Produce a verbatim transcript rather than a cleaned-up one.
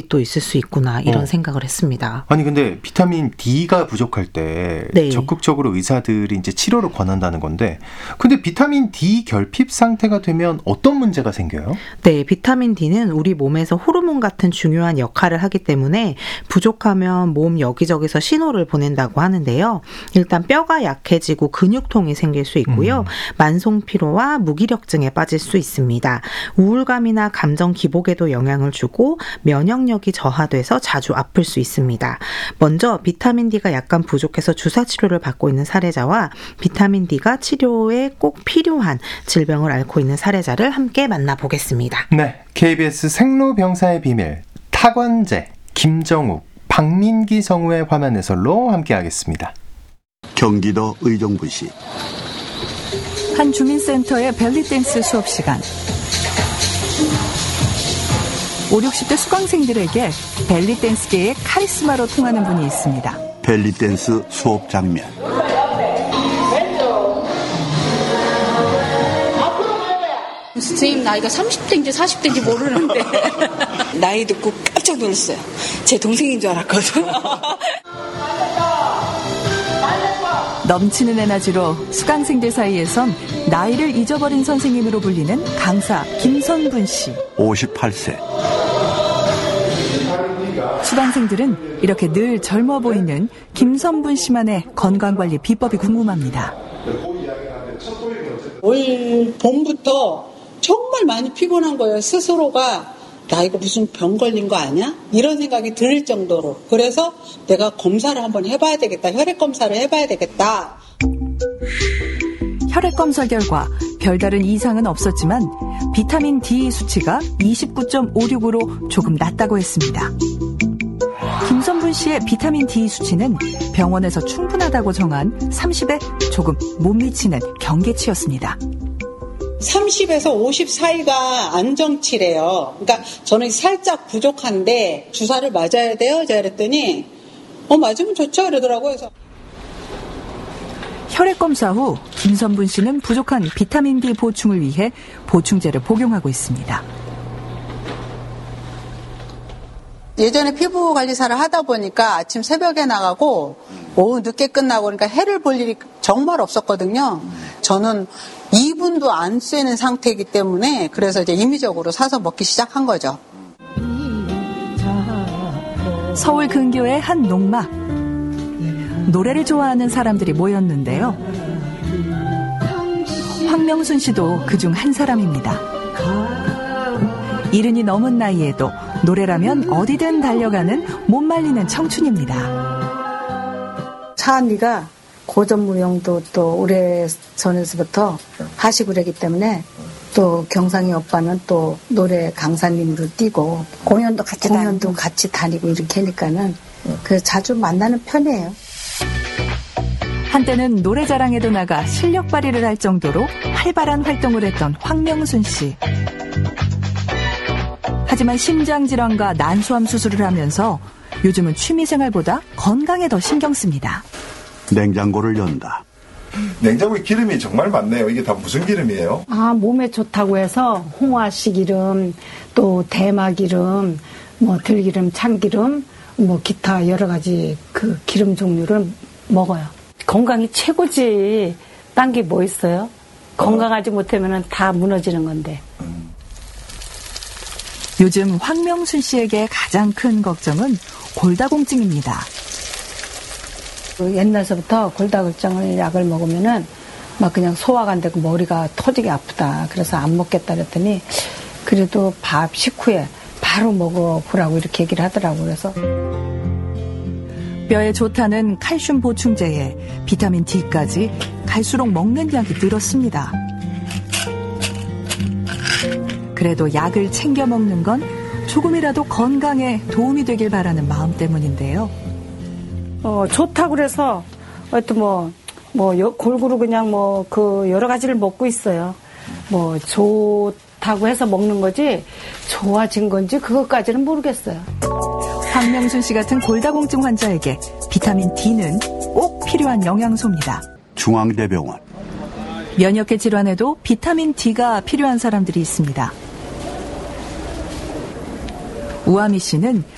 것도 있을 수 있구나 이런 어. 생각을 했습니다. 아니 근데 비타민 D가 부족할 때 네. 적극적으로 의사들이 이제 치료를 권한다는 건데, 근데 비타민 D 결핍 상태가 되면 어떤 문제가 생겨요? 네, 비타민 D는 우리 몸에서 호르몬 같은 중요한 역할을 하기 때문에 부족하면 몸 여기저기서 신호를 보낸다고 하는데요. 일단 뼈가 약해지고 근육통이 생길 수 있고요. 음. 만성 피로와 무기력증에 빠질 수 있습니다. 우울감이나 감정 기복에도 영향을 주고 면역력이 저하돼서 자주 아플 수 있습니다. 먼저 비타민 D가 약간 부족해서 주사 치료를 받고 있는 사례자와 비타민 D가 치료에 꼭 필요한 질병을 앓고 있는 사례자를 함께 만나보겠습니다. 네, 케이비에스 생로병사의 비밀 타관제 김정욱, 박민기 성우의 화면 해설로 함께하겠습니다. 경기도 의정부시 한 주민센터의 벨리댄스 수업 시간. 오십, 육십 대 수강생들에게 벨리댄스계의 카리스마로 통하는 분이 있습니다. 벨리댄스 수업 장면. 선생님 나이가 삼십 대인지 사십 대인지 모르는데 나이 듣고 깜짝 놀랐어요. 제 동생인 줄 알았거든. 넘치는 에너지로 수강생들 사이에선 나이를 잊어버린 선생님으로 불리는 강사 김선분 씨. 오십팔 세. 수강생들은 이렇게 늘 젊어 보이는 김선분 씨만의 건강관리 비법이 궁금합니다. 올 봄부터 정말 많이 피곤한 거예요. 스스로가 나 이거 무슨 병 걸린 거 아니야? 이런 생각이 들 정도로. 그래서 내가 검사를 한번 해봐야 되겠다. 혈액 검사를 해봐야 되겠다. 혈액 검사 결과 별다른 이상은 없었지만 비타민 D 수치가 이십구 점 오육으로 조금 낮다고 했습니다. 김선분 씨의 비타민 D 수치는 병원에서 충분하다고 정한 삼십에 조금 못 미치는 경계치였습니다. 삼십에서 오십 사이가 안정치래요. 그러니까 저는 살짝 부족한데 주사를 맞아야 돼요? 제가 그랬더니 어 맞으면 좋죠 이러더라고요. 그래서 혈액 검사 후 김선분 씨는 부족한 비타민 D 보충을 위해 보충제를 복용하고 있습니다. 예전에 피부관리사를 하다 보니까 아침 새벽에 나가고 오후 늦게 끝나고 그러니까 해를 볼 일이 정말 없었거든요. 저는 이 분도 안 쓰는 상태이기 때문에 그래서 이제 임의적으로 사서 먹기 시작한 거죠. 서울 근교의 한 농막. 노래를 좋아하는 사람들이 모였는데요. 황명순 씨도 그중 한 사람입니다. 이른이 넘은 나이에도 노래라면 어디든 달려가는 못 말리는 청춘입니다. 차은리가 고전무용도 또 오래 전에서부터 하시고 그러기 때문에 또 경상이 오빠는 또 노래 강사님으로 뛰고 공연도 같이 공연도 다니고. 같이 다니고 이렇게 하니까는 그 자주 만나는 편이에요. 한때는 노래 자랑에도 나가 실력 발휘를 할 정도로 활발한 활동을 했던 황명순 씨. 하지만 심장질환과 난소암 수술을 하면서 요즘은 취미생활보다 건강에 더 신경 씁니다. 냉장고를 연다. 냉장고에 기름이 정말 많네요. 이게 다 무슨 기름이에요? 아, 몸에 좋다고 해서 홍화씨 기름, 또 대마 기름, 뭐 들기름, 참기름, 뭐 기타 여러 가지 그 기름 종류를 먹어요. 건강이 최고지. 딴 게 뭐 있어요? 건강하지 못하면 다 무너지는 건데. 요즘 황명순 씨에게 가장 큰 걱정은 골다공증입니다. 옛날서부터 골다공증을 약을 먹으면은 막 그냥 소화가 안 되고 머리가 터지게 아프다. 그래서 안 먹겠다 그랬더니 그래도 밥 식후에 바로 먹어보라고 이렇게 얘기를 하더라고요. 그래서 뼈에 좋다는 칼슘 보충제에 비타민 D까지 갈수록 먹는 양이 늘었습니다. 그래도 약을 챙겨 먹는 건 조금이라도 건강에 도움이 되길 바라는 마음 때문인데요. 어, 좋다고 그래서 하여튼 뭐, 뭐 골고루 그냥 뭐 그 여러 가지를 먹고 있어요. 뭐 좋다고 해서 먹는 거지 좋아진 건지 그것까지는 모르겠어요. 황명순 씨 같은 골다공증 환자에게 비타민 D는 꼭 필요한 영양소입니다. 중앙대병원. 면역계 질환에도 비타민 D가 필요한 사람들이 있습니다. 우아미 씨는